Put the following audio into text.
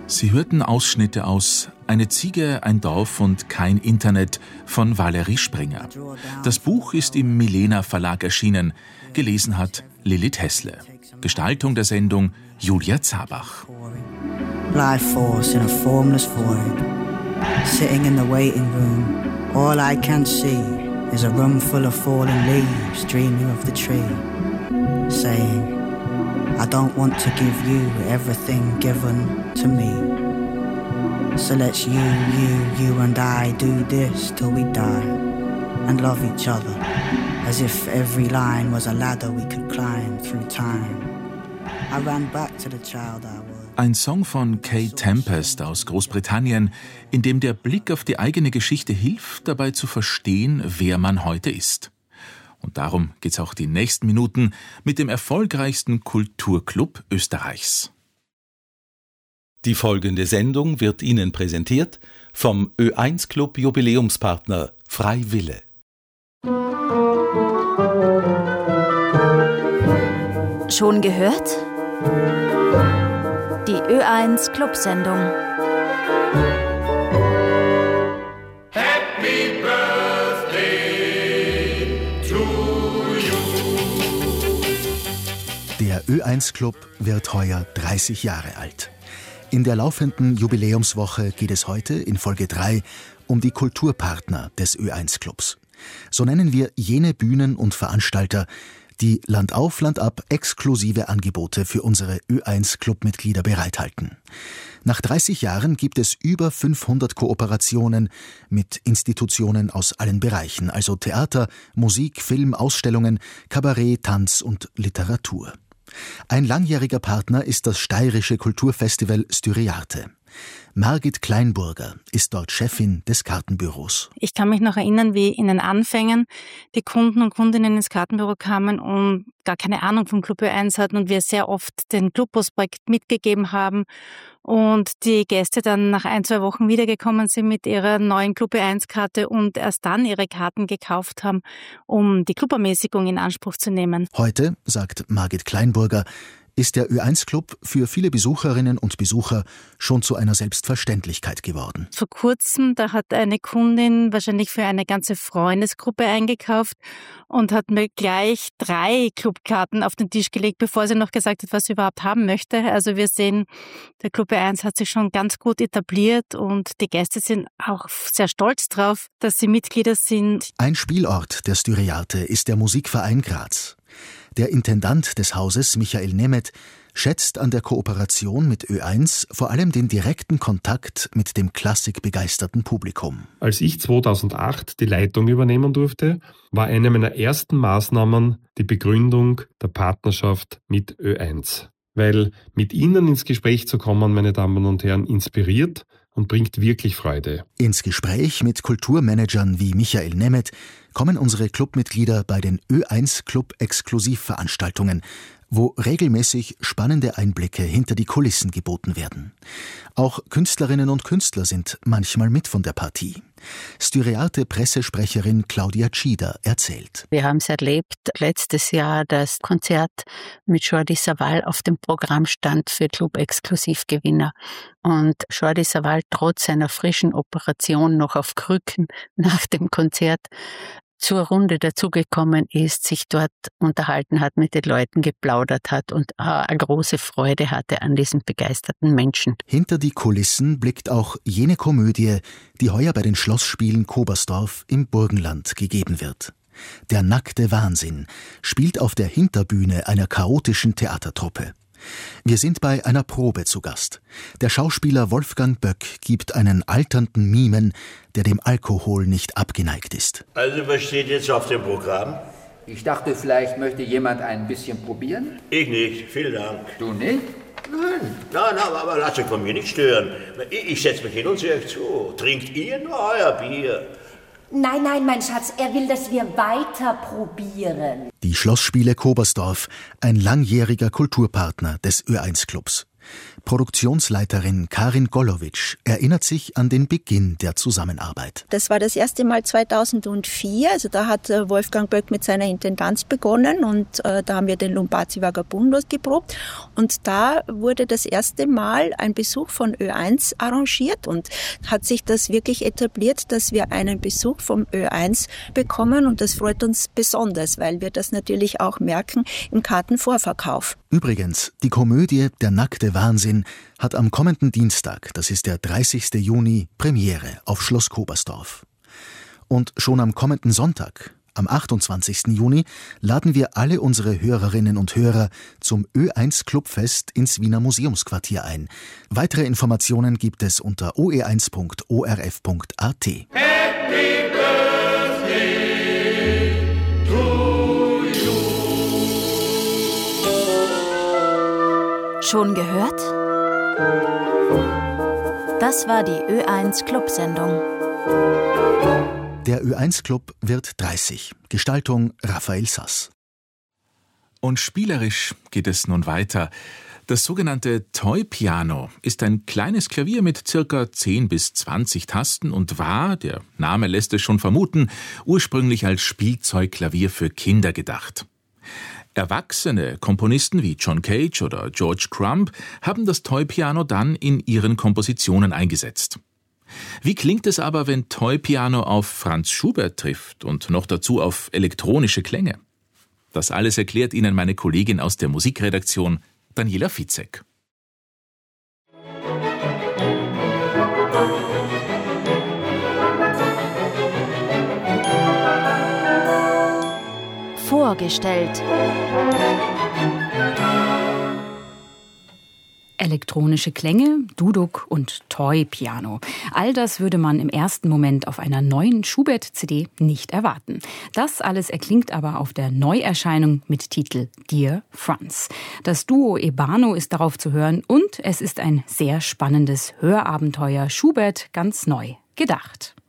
Sie hörten Ausschnitte aus »Eine Ziege, ein Dorf und kein Internet« von Valerie Springer. Das Buch ist im Milena Verlag erschienen. Gelesen hat Lilith Hessle. Gestaltung der Sendung Julia Zabach. Life force in a formless void. Sitting in the waiting room, all I can see is a room full of fallen leaves dreaming of the tree. Saying, I don't want to give you everything given to me. So let's you and I do this till we die and love each other as if every line was a ladder we could climb through time. I ran back to the child I was. Ein Song von Kay Tempest aus Großbritannien, in dem der Blick auf die eigene Geschichte hilft, dabei zu verstehen, wer man heute ist. Und darum geht's auch die nächsten Minuten mit dem erfolgreichsten Kulturclub Österreichs. Die folgende Sendung wird Ihnen präsentiert vom Ö1 Club Jubiläumspartner Freiwille. Schon gehört? Die Ö1 Club-Sendung. Happy Birthday to you. Der Ö1 Club wird heuer 30 Jahre alt. In der laufenden Jubiläumswoche geht es heute in Folge 3 um die Kulturpartner des Ö1 Clubs. So nennen wir jene Bühnen und Veranstalter, die Land auf, Land ab exklusive Angebote für unsere Ö1-Club-Mitglieder bereithalten. Nach 30 Jahren gibt es über 500 Kooperationen mit Institutionen aus allen Bereichen, also Theater, Musik, Film, Ausstellungen, Kabarett, Tanz und Literatur. Ein langjähriger Partner ist das steirische Kulturfestival Styriarte. Margit Kleinburger ist dort Chefin des Kartenbüros. Ich kann mich noch erinnern, wie in den Anfängen die Kunden und Kundinnen ins Kartenbüro kamen und gar keine Ahnung vom Club Ö1 hatten und wir sehr oft den Clubhausprojekt mitgegeben haben und die Gäste dann nach 1-2 Wochen wiedergekommen sind mit ihrer neuen Club Ö1-Karte und erst dann ihre Karten gekauft haben, um die Clubermäßigung in Anspruch zu nehmen. Heute, sagt Margit Kleinburger, ist der Ö1-Club für viele Besucherinnen und Besucher schon zu einer Selbstverständlichkeit geworden. Vor kurzem, da hat eine Kundin wahrscheinlich für eine ganze Freundesgruppe eingekauft und hat mir gleich 3 Clubkarten auf den Tisch gelegt, bevor sie noch gesagt hat, was sie überhaupt haben möchte. Also wir sehen, der Club Ö1 hat sich schon ganz gut etabliert und die Gäste sind auch sehr stolz drauf, dass sie Mitglieder sind. Ein Spielort der Styriarte ist der Musikverein Graz. Der Intendant des Hauses, Michael Nemeth, schätzt an der Kooperation mit Ö1 vor allem den direkten Kontakt mit dem klassikbegeisterten Publikum. Als ich 2008 die Leitung übernehmen durfte, war eine meiner ersten Maßnahmen die Begründung der Partnerschaft mit Ö1. Weil mit Ihnen ins Gespräch zu kommen, meine Damen und Herren, inspiriert und bringt wirklich Freude. Ins Gespräch mit Kulturmanagern wie Michael Nemeth kommen unsere Clubmitglieder bei den Ö1 Club Exklusivveranstaltungen, wo regelmäßig spannende Einblicke hinter die Kulissen geboten werden. Auch Künstlerinnen und Künstler sind manchmal mit von der Partie. Styriarte-Pressesprecherin Claudia Tschida erzählt. Wir haben es erlebt, letztes Jahr das Konzert mit Jordi Savall auf dem Programm stand für Club-Exklusivgewinner. Und Jordi Savall trotz seiner frischen Operation noch auf Krücken nach dem Konzert zur Runde dazugekommen ist, sich dort unterhalten hat, mit den Leuten geplaudert hat und eine große Freude hatte an diesen begeisterten Menschen. Hinter die Kulissen blickt auch jene Komödie, die heuer bei den Schlossspielen Kobersdorf im Burgenland gegeben wird. Der nackte Wahnsinn spielt auf der Hinterbühne einer chaotischen Theatertruppe. Wir sind bei einer Probe zu Gast. Der Schauspieler Wolfgang Böck gibt einen alternden Mimen, der dem Alkohol nicht abgeneigt ist. Also was steht jetzt auf dem Programm? Ich dachte, vielleicht möchte jemand ein bisschen probieren? Ich nicht, vielen Dank. Du nicht? Nein, aber lasst euch von mir nicht stören. Ich setze mich hin und sehe euch zu. Trinkt ihr nur euer Bier? Nein, mein Schatz, er will, dass wir weiter probieren. Die Schlossspiele Kobersdorf, ein langjähriger Kulturpartner des Ö1 Clubs. Produktionsleiterin Karin Golowitsch erinnert sich an den Beginn der Zusammenarbeit. Das war das erste Mal 2004, also da hat Wolfgang Böck mit seiner Intendanz begonnen und da haben wir den Lumpazzi Vagabundo geprobt und da wurde das erste Mal ein Besuch von Ö1 arrangiert und hat sich das wirklich etabliert, dass wir einen Besuch vom Ö1 bekommen und das freut uns besonders, weil wir das natürlich auch merken im Kartenvorverkauf. Übrigens, die Komödie Der nackte Wahnsinn hat am kommenden Dienstag, das ist der 30. Juni, Premiere auf Schloss Kobersdorf. Und schon am kommenden Sonntag, am 28. Juni, laden wir alle unsere Hörerinnen und Hörer zum Ö1 Clubfest ins Wiener Museumsquartier ein. Weitere Informationen gibt es unter oe1.orf.at. Happy Birthday to you. Schon gehört? Das war die Ö1 Clubsendung. Der Ö1 Club wird 30. Gestaltung Raphael Sass. Und spielerisch geht es nun weiter. Das sogenannte Toy-Piano ist ein kleines Klavier mit ca. 10 bis 20 Tasten und war, der Name lässt es schon vermuten, ursprünglich als Spielzeugklavier für Kinder gedacht. Erwachsene Komponisten wie John Cage oder George Crumb haben das Toy-Piano dann in ihren Kompositionen eingesetzt. Wie klingt es aber, wenn Toy-Piano auf Franz Schubert trifft und noch dazu auf elektronische Klänge? Das alles erklärt Ihnen meine Kollegin aus der Musikredaktion, Daniela Fitzek. Vorgestellt. Elektronische Klänge, Duduk und Toy-Piano. All das würde man im ersten Moment auf einer neuen Schubert-CD nicht erwarten. Das alles erklingt aber auf der Neuerscheinung mit Titel Dear Franz. Das Duo Ebano ist darauf zu hören und es ist ein sehr spannendes Hörabenteuer Schubert ganz neu gedacht.